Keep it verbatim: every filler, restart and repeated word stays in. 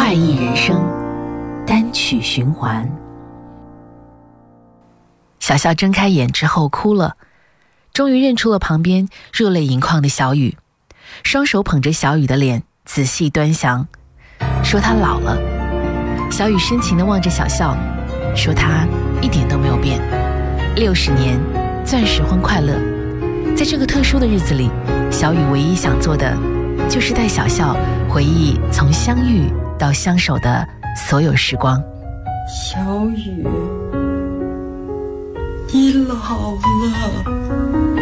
快意人生，单曲循环。小笑睁开眼之后哭了，终于认出了旁边热泪盈眶的小雨，双手捧着小雨的脸仔细端详，说他老了。小雨深情地望着小笑，说他一点都没有变，六十年钻石婚快乐。在这个特殊的日子里，小雨唯一想做的就是带小笑回忆从相遇到相守的所有时光。 小雨，你老了。